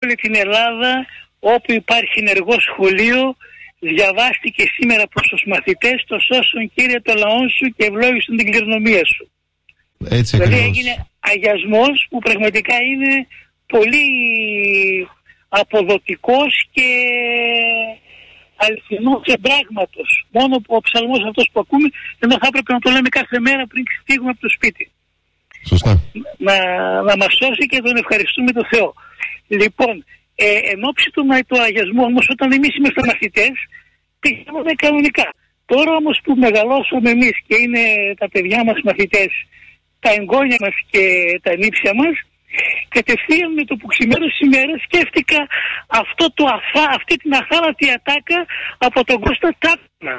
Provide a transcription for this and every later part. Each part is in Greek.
όλη την Ελλάδα όπου υπάρχει ενεργό σχολείο διαβάστηκε σήμερα προς τους μαθητές το «Σώσον Κύριε το λαό σου και ευλόγησον την κληρονομία σου». Έτσι δηλαδή ακριβώς. έγινε αγιασμός που πραγματικά είναι πολύ αποδοτικός και αληθινός εμπράγματος. Μόνο που ο ψαλμός αυτός που ακούμε, ενώ θα έπρεπε να το λέμε κάθε μέρα πριν φύγουμε από το σπίτι. Σωστά. Να μας σώσει και τον ευχαριστούμε τον Θεό. Λοιπόν, εν ώψη του αγιασμού όμως, όταν εμείς είμαστε μαθητές, πήγαμε κανονικά. Τώρα όμως που μεγαλώσαμε εμείς και είναι τα παιδιά μας μαθητές, τα εγγόνια μας και τα νύψια μας, κατευθείαν με το που ξημέρωσε η μέρα σκέφτηκα αυτή την αθάνατη ατάκα από τον Κώστα Τάκνα.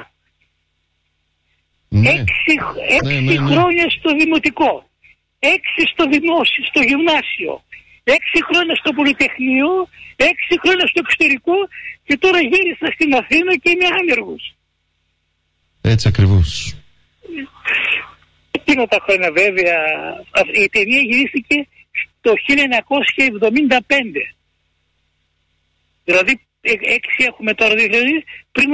Ναι. 6 χρόνια στο δημοτικό, 6 στο δημόσιο, στο γυμνάσιο, 6 χρόνια στο πολυτεχνείο, 6 χρόνια στο εξωτερικό και τώρα γύρισα στην Αθήνα και είμαι άνεργος. Έτσι ακριβώς. Εκείνο τα χρόνια βέβαια, η ταινία γυρίστηκε το 1975. Δηλαδή 6 έχουμε τώρα, δηλαδή πριν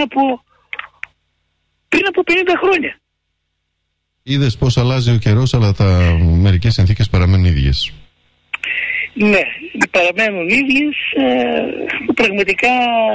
από 50 χρόνια. Είδες πώς αλλάζει ο καιρός, αλλά μερικές συνθήκες παραμένουν ίδιες. Ναι, παραμένουν ίδιες, πραγματικά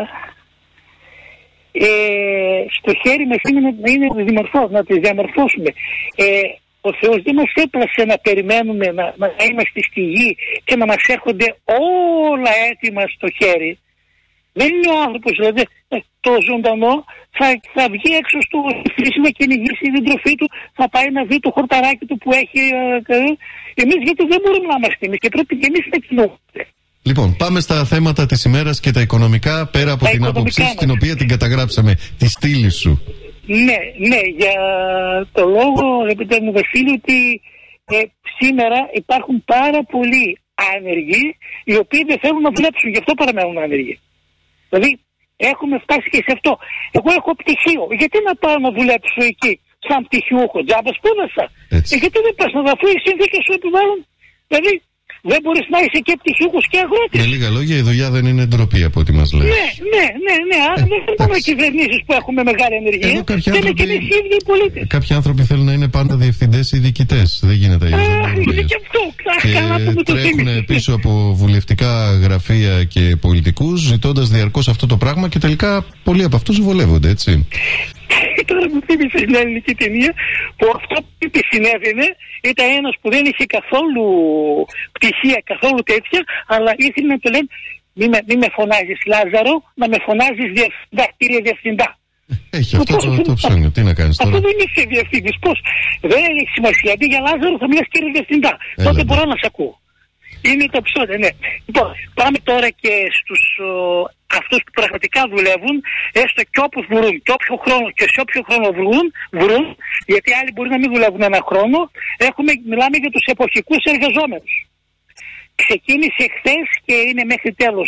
στο χέρι μας είναι να τις διαμορφώσουμε. Ο Θεός δεν μας έπλασε να περιμένουμε να είμαστε στη γη και να μας έρχονται όλα έτοιμα στο χέρι. Δεν είναι ο άνθρωπος, δηλαδή το ζωντανό θα βγει έξω στο φύση να κυνηγήσει την τροφή του, θα πάει να δει το χορταράκι του που έχει. Εμείς γιατί δεν μπορούμε να είμαστε εμείς και πρέπει και εμείς να κινούμαστε. Λοιπόν, πάμε στα θέματα της ημέρας και τα οικονομικά, πέρα από την άποψή στην οποία την καταγράψαμε, τη στήλη σου. Ναι, για το λόγο, αγαπητέ μου Βασίλη, ότι σήμερα υπάρχουν πάρα πολλοί άνεργοι οι οποίοι δεν θέλουν να δουλέψουν, γι' αυτό παραμένουν άνεργοι. Δηλαδή έχουμε φτάσει και σε αυτό. Εγώ έχω πτυχίο, γιατί να πάω να δουλέψω εκεί σαν πτυχιούχο, τζάμπα σπούδασα. Γιατί δεν πας να αφού οι συνθήκες σου επιβάλλουν, δηλαδή δεν μπορείς να είσαι και πτυχιούχος και αγρότης. Με λίγα λόγια, η δουλειά δεν είναι ντροπή από ό,τι μας λέει. Ναι. Δεν είναι μόνο κυβερνήσεις που έχουμε μεγάλη ανεργία. Είναι και εμείς οι ίδιοι οι πολίτες. Κάποιοι άνθρωποι θέλουν να είναι πάντα διευθυντές ή διοικητές. Δεν γίνεται αλλιώς. Είναι και αυτό. Και τρέχουν πίσω από βουλευτικά γραφεία και πολιτικούς, ζητώντας διαρκώς αυτό το πράγμα και τελικά πολλοί από αυτούς βολεύονται, έτσι. Τώρα μου θύμισε μια ελληνική ταινία που αυτό που συνέβαινε ήταν ένας που δεν είχε καθόλου πτυχία, καθόλου τέτοια, αλλά ήθελε να το λένε μη με φωνάζεις Λάζαρο, να με φωνάζεις κύριε διευθυντά. Έχει αυτό το ψώνιο, τι να κάνεις τώρα. Αυτό δεν είσαι διευθυντής, πώς. Δεν έχει σημασία, αντί για Λάζαρο θα μιλάς κύριε διευθυντά. Τότε μπορώ να σε ακούω. Είναι το ψώνιο, ναι. Λοιπόν, πάμε τώρα και στους αυτούς που πραγματικά δουλεύουν, έστω και όπου βρουν και σε όποιο χρόνο βρουν, γιατί άλλοι μπορεί να μην δουλεύουν ένα χρόνο. Μιλάμε για τους εποχικούς εργαζόμενους. Ξεκίνησε χθες και είναι μέχρι τέλος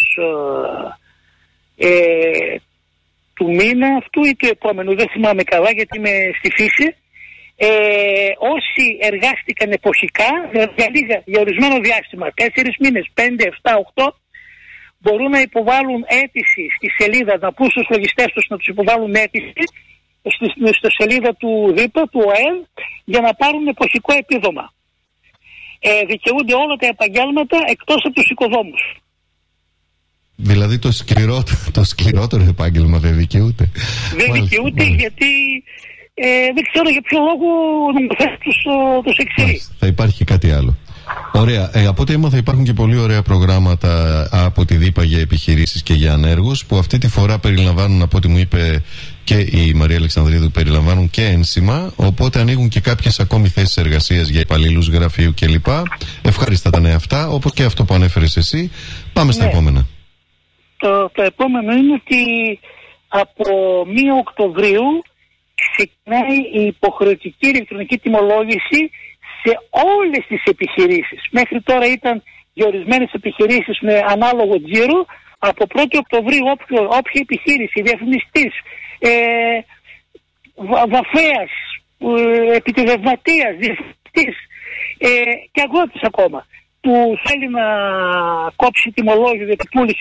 του μήνα αυτού ή του επόμενου, δεν θυμάμαι καλά γιατί είμαι στη φύση. Όσοι εργάστηκαν εποχικά για ορισμένο διάστημα, 4 μήνες, 5, 7, 8, μπορούν να υποβάλουν αίτηση στη σελίδα, να πούν στους λογιστές τους να τους υποβάλουν αίτηση στη σελίδα του ΔΥΠΑ, του ΟΕΔ, για να πάρουν εποχικό επίδομα. Δικαιούνται όλα τα επαγγέλματα εκτός από τους οικοδόμους. Δηλαδή το σκληρότερο επάγγελμα δεν δικαιούται. Δεν δικαιούται γιατί δεν ξέρω για ποιο λόγο νομοθέτης τους εξαιρεί. Θα υπάρχει και κάτι άλλο. Ωραία. Από ό,τι έμαθα υπάρχουν και πολύ ωραία προγράμματα από τη ΔΥΠΑ για επιχειρήσεις και για ανέργους που αυτή τη φορά περιλαμβάνουν, από ό,τι μου είπε και η Μαρία Αλεξανδρίδου, περιλαμβάνουν και ένσημα, οπότε ανοίγουν και κάποιες ακόμη θέσεις εργασίας για υπαλλήλους γραφείου κλπ. Ευχάριστα τα νέα αυτά, όπως και αυτό που ανέφερες εσύ. Πάμε στα επόμενα. Το επόμενο είναι ότι από 1 Οκτωβρίου ξεκινάει η υποχρεωτική ηλεκτρονική τιμολόγηση σε όλες τις επιχειρήσεις. Μέχρι τώρα ήταν για ορισμένες επιχειρήσεις με ανάλογο τζίρο. Από 1η Οκτωβρίου όποια επιχείρηση, διαφημιστής, βαφέας, επιτεδευματίας, διευθυντής και αγρότης ακόμα, που θέλει να κόψει τιμολόγιο γιατί πούλησε